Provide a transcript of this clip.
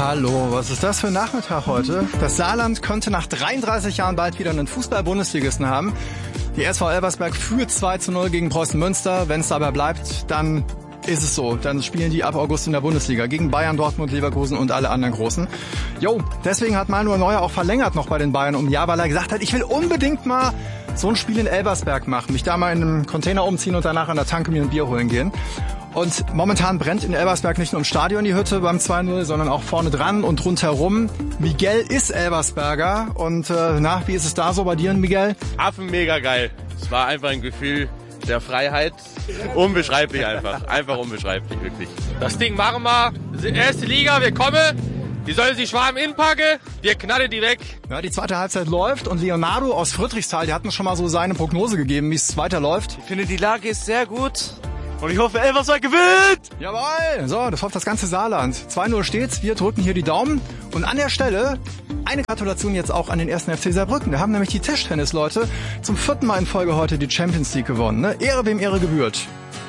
Hallo, was ist das für ein Nachmittag heute? Das Saarland könnte nach 33 Jahren bald wieder einen Fußball-Bundesligisten haben. Die SV Elversberg führt 2:0 gegen Preußen Münster. Wenn es dabei bleibt, dann ist es so. Dann spielen die ab August in der Bundesliga gegen Bayern, Dortmund, Leverkusen und alle anderen Großen. Deswegen hat Manuel Neuer auch verlängert noch bei den Bayern um ein Jahr, weil er gesagt hat, ich will unbedingt mal so ein Spiel in Elversberg machen. Mich da mal in einem Container umziehen und danach an der Tanke mir ein Bier holen gehen. Und momentan brennt in Elversberg nicht nur im Stadion die Hütte beim 2:0, sondern auch vorne dran und rundherum. Miguel ist Elversberger. Und wie ist es da so bei dir, Miguel? Affen mega geil. Es war einfach ein Gefühl der Freiheit. Unbeschreiblich einfach. Einfach unbeschreiblich, wirklich. Das Ding machen wir. Erste Liga, wir kommen. Die sollen sich Schwarm inpacken. Wir knallen die weg. Ja, die zweite Halbzeit läuft und Leonardo aus Friedrichsthal, der hat uns schon mal so seine Prognose gegeben, wie es weiterläuft. Ich finde, die Lage ist sehr gut. Und ich hoffe, Elversberg gewinnt! Jawohl! So, das hofft das ganze Saarland. 2:0 steht's, wir drücken hier die Daumen. Und an der Stelle eine Gratulation jetzt auch an den 1. FC Saarbrücken. Da haben nämlich die Tischtennis-Leute zum 4. Mal in Folge heute die Champions League gewonnen. Ne? Ehre wem Ehre gebührt.